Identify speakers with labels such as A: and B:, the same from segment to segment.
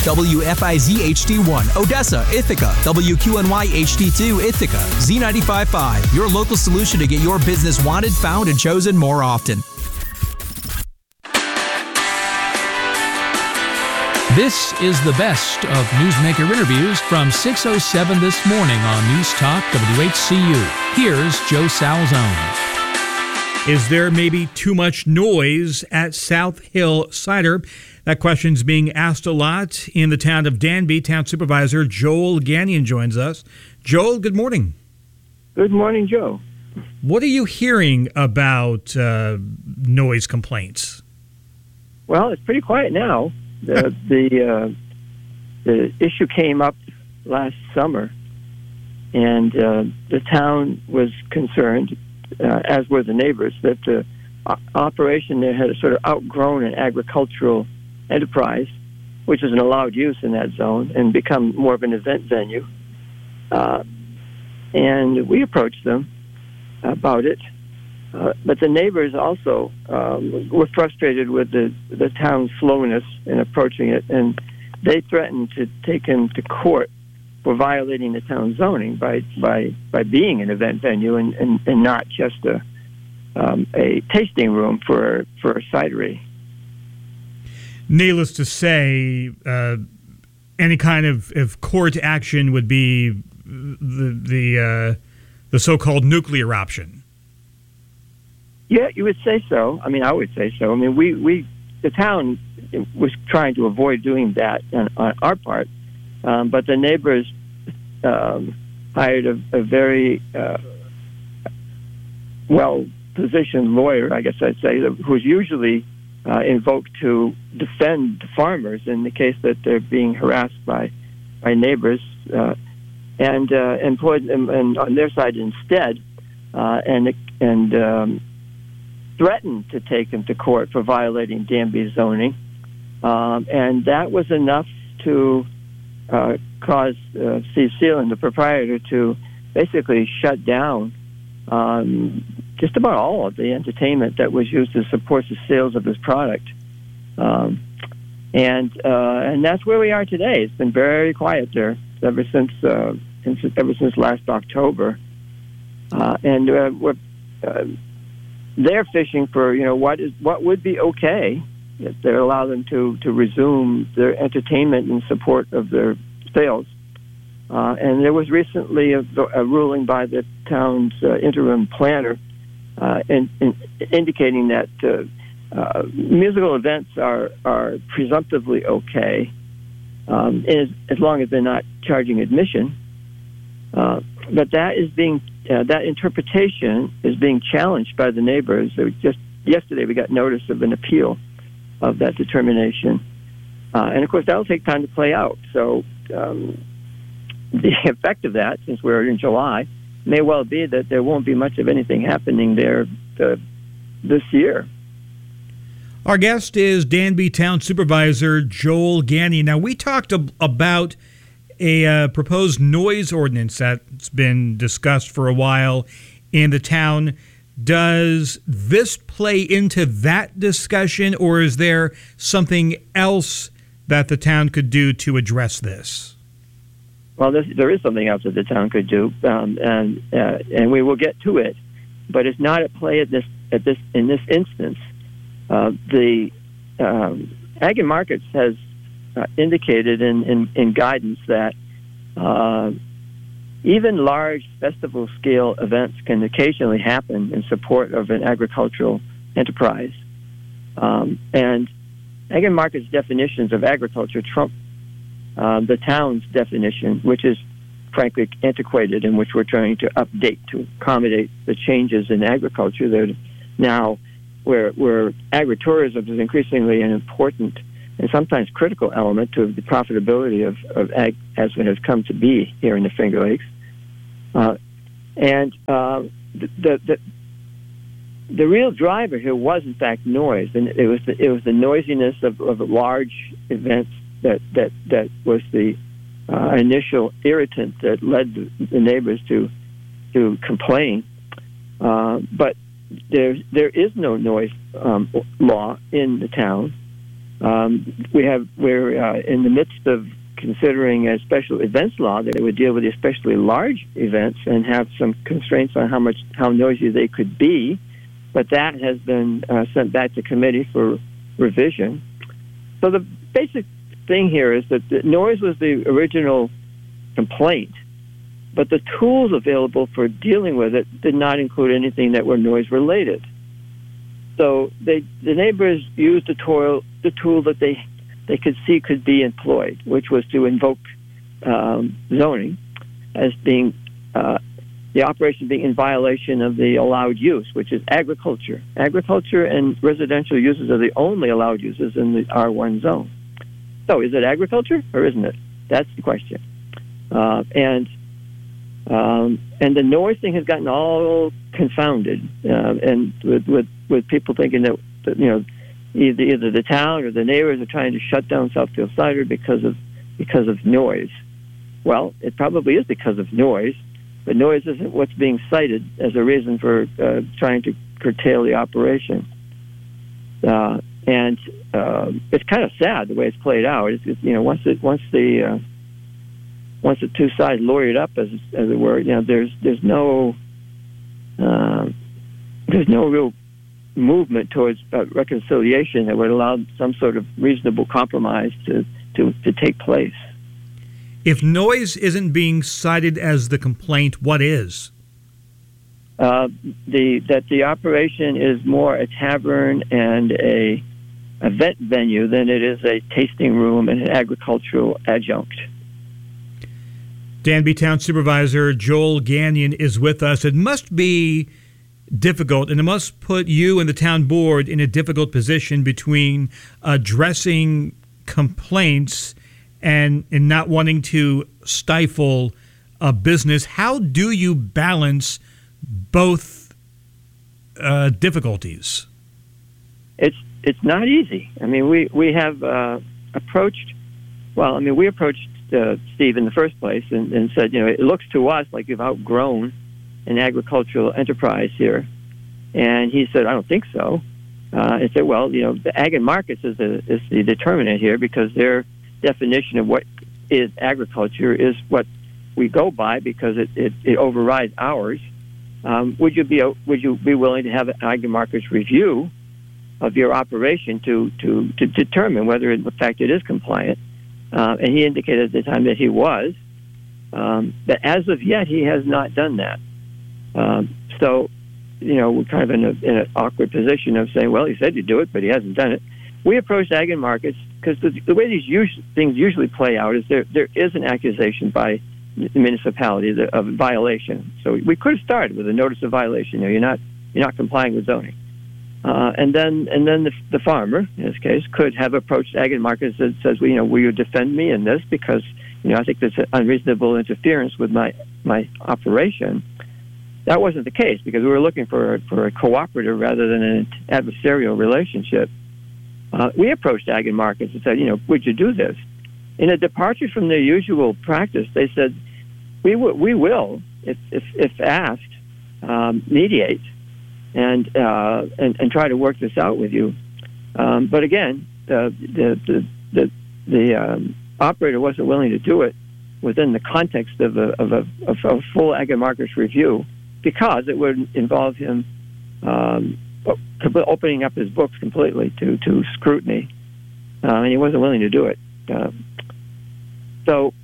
A: WFIZ HD1, Odessa, Ithaca, WQNY HD2, Ithaca, Z95.5, your local solution to get your business wanted, found, and chosen more often.
B: This is the best of Newsmaker interviews from 6:07 this morning on News Talk WHCU. Here's Joe Salzone.
C: Is there maybe too much noise at South Hill Cider? That question's being asked a lot in the town of Danby. Town Supervisor Joel Gagnon joins us. Joel, good morning.
D: Good morning, Joe.
C: What are you hearing about noise complaints?
D: Well, it's pretty quiet now. The issue came up last summer, and the town was concerned, as were the neighbors, that the operation there had sort of outgrown an agricultural enterprise, which is an allowed use in that zone, and become more of an event venue. And we approached them about it. But the neighbors also were frustrated with the town's slowness in approaching it, and they threatened to take him to court for violating the town zoning by being an event venue and not just a tasting room for a cidery.
C: Needless to say, any kind of court action would be the so-called nuclear option.
D: Yeah, you would say so. I mean, I would say so. I mean, the town was trying to avoid doing that on our part, but the neighbors hired a very well-positioned lawyer, I guess I'd say, who's usually invoked to defend farmers in the case that they're being harassed by neighbors, and employed them on their side instead, and threatened to take him to court for violating Danby's zoning, and that was enough to cause Steve Seelan, the proprietor, to basically shut down just about all of the entertainment that was used to support the sales of his product, and that's where we are today. It's been very quiet there ever since last October, and we're they're fishing for what would be okay if they allow them to resume their entertainment in support of their sales. And there was recently a ruling by the town's interim planner indicating that musical events are presumptively okay as long as they're not charging admission. But that is being that interpretation is being challenged by the neighbors. Just yesterday, we got notice of an appeal of that determination, and of course that will take time to play out. So the effect of that, since we're in July, may well be that there won't be much of anything happening there this year.
C: Our guest is Danby Town Supervisor Joel Gagnon. Now, we talked about a proposed noise ordinance that's been discussed for a while in the town. Does this play into that discussion, or is there something else that the town could do to address this?
D: Well, there is something else that the town could do, and we will get to it. But it's not at play in this instance. The Ag and Markets has indicated in guidance that even large festival-scale events can occasionally happen in support of an agricultural enterprise. And Ag and Markets definitions of agriculture trump the town's definition, which is frankly antiquated and which we're trying to update to accommodate the changes in agriculture that now where agritourism is increasingly an important and sometimes critical element to the profitability of ag as it has come to be here in the Finger Lakes. The real driver here was, in fact, noise, and it was the noisiness of large events that was the initial irritant that led the neighbors to complain. But there is no noise law in the town. We're in the midst of considering a special events law that would deal with especially large events and have some constraints on how noisy they could be, but that has been sent back to committee for revision. So the basic thing here is that the noise was the original complaint, but the tools available for dealing with it did not include anything that were noise related. So the neighbors used the tool that they could see could be employed, which was to invoke zoning as being the operation being in violation of the allowed use, which is agriculture. Agriculture and residential uses are the only allowed uses in the R1 zone. So is it agriculture or isn't it? That's the question. And the noise thing has gotten all confounded, and with people thinking that either the town or the neighbors are trying to shut down Southfield Cider because of noise. Well, it probably is because of noise, but noise isn't what's being cited as a reason for trying to curtail the operation. And it's kind of sad the way it's played out. Once the two sides lawyered up, as it were, there's no real movement towards reconciliation that would allow some sort of reasonable compromise to take place.
C: If noise isn't being cited as the complaint, what is?
D: That the operation is more a tavern and a event venue than it is a tasting room and an agricultural adjunct.
C: Danby Town Supervisor Joel Gagnon is with us. It must be difficult, and it must put you and the town board in a difficult position between addressing complaints and not wanting to stifle a business. How do you balance both difficulties?
D: It's not easy. I mean, we have approached. Well, I mean, we approached Steve in the first place and said, it looks to us like you've outgrown an agricultural enterprise here. And he said, I don't think so. I said, well, the Ag and Markets is the determinant here, because their definition of what is agriculture is what we go by, because it overrides ours. Would you be willing to have an Ag and Markets review of your operation to determine whether in fact it is compliant? And he indicated at the time that he was. But as of yet, he has not done that. So, we're kind of in an awkward position of saying, well, he said he'd do it, but he hasn't done it. We approached Ag and Markets because the way these things usually play out is there is an accusation by the municipality of violation. So we could have started with a notice of violation. You're not complying with zoning. And then the farmer, in this case, could have approached Ag and Markets that says, will you defend me in this, because I think there's unreasonable interference with my operation. That wasn't the case, because we were looking for a cooperative rather than an adversarial relationship. We approached Ag and Markets and said, would you do this? In a departure from their usual practice, they said, we will, if asked, mediate and try to work this out with you. But again, the operator wasn't willing to do it within the context of a full Ag and Markets review, because it would involve him opening up his books completely to scrutiny, and he wasn't willing to do it. So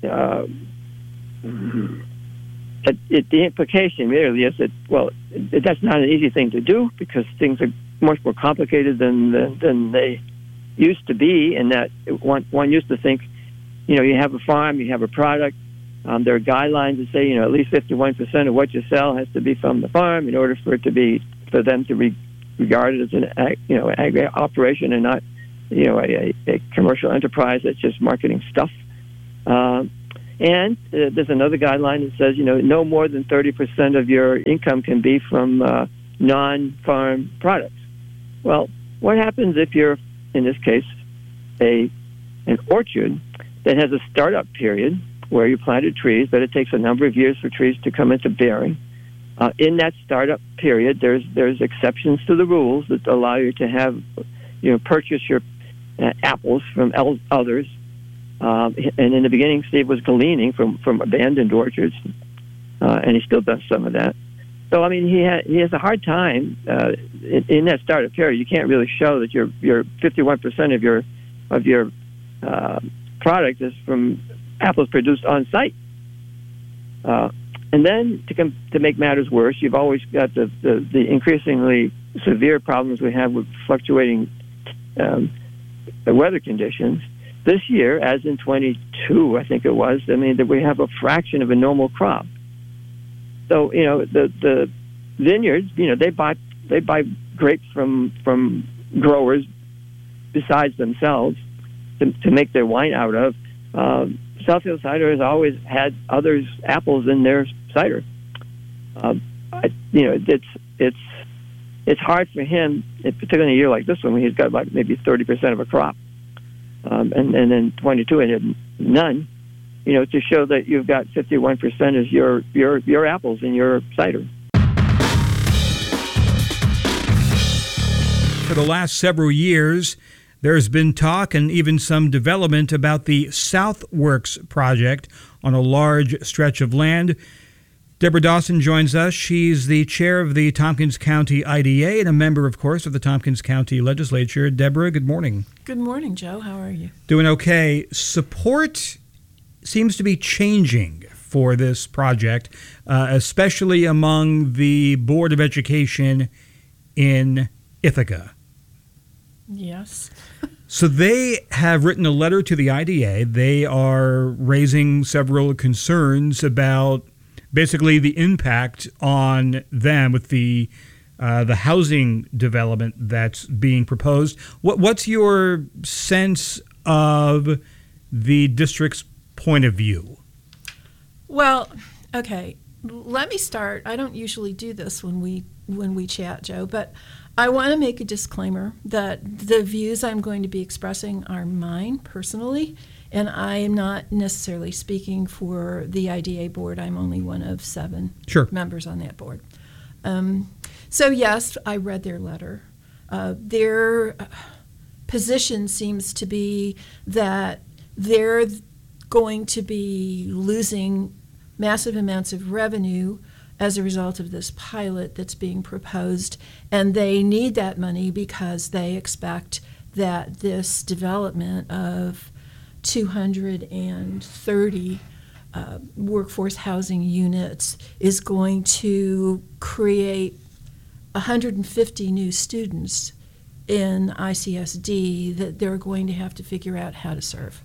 D: the implication really is that, well, that's not an easy thing to do, because things are much more complicated than they used to be, and that one used to think, you have a farm, you have a product. There are guidelines that say, at least 51% of what you sell has to be from the farm in order for them to be regarded as an ag operation and not, a commercial enterprise that's just marketing stuff. And there's another guideline that says, no more than 30% of your income can be from non-farm products. Well, what happens if you're, in this case, an orchard that has a startup period where you planted trees, but it takes a number of years for trees to come into bearing? In that startup period, there's exceptions to the rules that allow you to have, purchase your apples from others. And in the beginning, Steve was gleaning from abandoned orchards, and he still does some of that. So I mean, he has a hard time in that startup period. You can't really show that your 51% of your product is from apples produced on site. And then to make matters worse, you've always got the increasingly severe problems we have with fluctuating weather conditions. This year, as in 22, I think it was, I mean, that we have a fraction of a normal crop. So, you know, the vineyards, you know, they buy grapes from growers besides themselves to make their wine out of. Southfield Cider has always had others' apples in their cider. You know, it's hard for him, particularly in a year like this one, when he's got like maybe 30% of a crop, and then 22 and had none. You know, to show that you've got 51% as your apples in your cider.
C: For the last several years, there's been talk and even some development about the Southworks project on a large stretch of land. Deborah Dawson joins us. She's the chair of the Tompkins County IDA and a member, of course, of the Tompkins County Legislature. Deborah, good morning.
E: Good morning, Joe. How are you?
C: Doing okay. Support seems to be changing for this project, especially among the Board of Education in Ithaca.
E: Yes.
C: So they have written a letter to the IDA. They are raising several concerns about basically the impact on them with the housing development that's being proposed. What's your sense of the district's point of view?
E: Well, okay. Let me start. I don't usually do this when we chat, Joe, but I want to make a disclaimer that the views I'm going to be expressing are mine personally, and I am not necessarily speaking for the IDA board. I'm only one of 7 members on that board. So yes, I read their letter. Their position seems to be that they're going to be losing massive amounts of revenue as a result of this pilot that's being proposed, and they need that money because they expect that this development of 230 workforce housing units is going to create 150 new students in ICSD that they're going to have to figure out how to serve.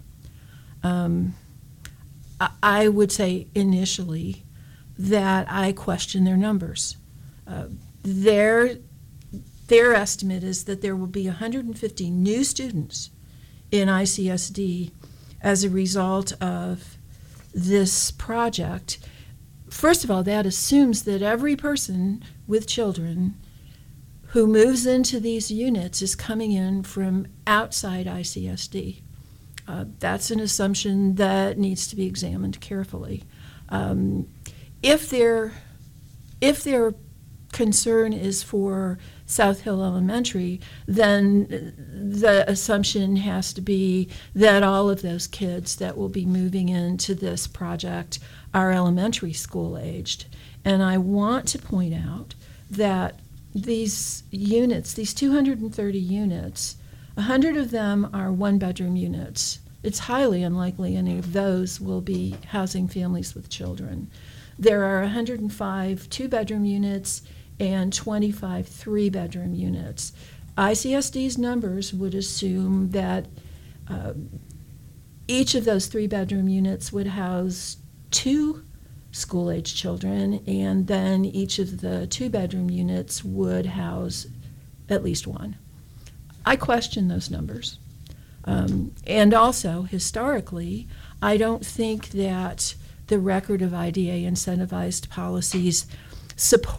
E: I would say initially that I question their numbers. Their estimate is that there will be 150 new students in ICSD as a result of this project. First of all, that assumes that every person with children who moves into these units is coming in from outside ICSD. That's an assumption that needs to be examined carefully. If their concern is for South Hill Elementary, then the assumption has to be that all of those kids that will be moving into this project are elementary school aged. And I want to point out that these units, these 230 units, 100 of them are one-bedroom units. It's highly unlikely any of those will be housing families with children. There are 105 two-bedroom units and 25 three-bedroom units. ICSD's numbers would assume that each of those three-bedroom units would house 2 school-age children, and then each of the two-bedroom units would house at least 1. I question those numbers. And also, historically, I don't think that the record of IDA incentivized policies support